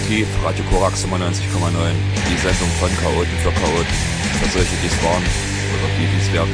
Radioaktiv, Radio Korax 95,9. Die Sendung von Chaoten für Chaoten. Für solche, die es waren oder die es werden